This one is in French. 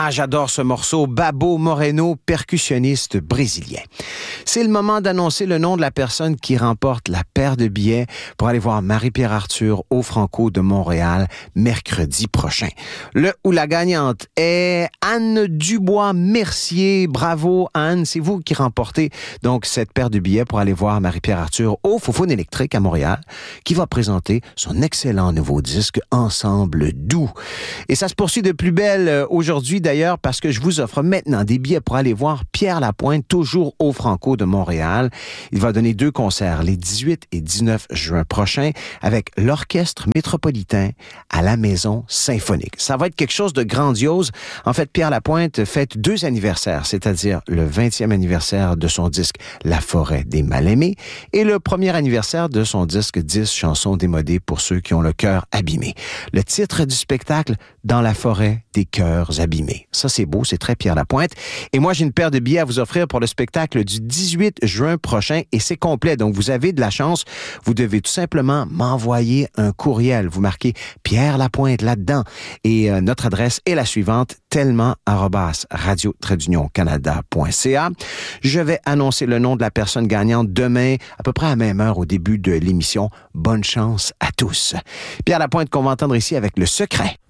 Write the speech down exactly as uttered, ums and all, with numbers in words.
Ah, j'adore ce morceau. Babo Moreno, percussionniste brésilien. C'est le moment d'annoncer le nom de la personne qui remporte la paire de billets pour aller voir Marie-Pierre Arthur au Franco de Montréal mercredi prochain. Le ou la gagnante est Anne Dubois-Mercier. Bravo, Anne. C'est vous qui remportez donc cette paire de billets pour aller voir Marie-Pierre Arthur au Foufoune électrique à Montréal, qui va présenter son excellent nouveau disque Ensemble doux. Et ça se poursuit de plus belle aujourd'hui d'ailleurs parce que je vous offre maintenant des billets pour aller voir Pierre Lapointe, toujours au Franco de Montréal. Il va donner deux concerts les dix-huit et dix-neuf juin prochains avec l'Orchestre métropolitain à la Maison symphonique. Ça va être quelque chose de grandiose. En fait, Pierre Lapointe fête deux anniversaires, c'est-à-dire le vingtième anniversaire de son disque La forêt des mal-aimés et le premier anniversaire de son disque dix chansons démodées pour ceux qui ont le cœur abîmé. Le titre du spectacle, Dans la forêt des cœurs abîmés. Ça, c'est beau, c'est très Pierre Lapointe. Et moi, j'ai une paire de billets à vous offrir pour le spectacle du dix-huit juin prochain et c'est complet. Donc, vous avez de la chance. Vous devez tout simplement m'envoyer un courriel. Vous marquez Pierre Lapointe là-dedans. Et euh, notre adresse est la suivante, tellement arobase radio trait d'union canada point c a. Je vais annoncer le nom de la personne gagnante demain, à peu près à la même heure au début de l'émission. Bonne chance à tous. Pierre Lapointe qu'on va entendre ici avec Le Secret.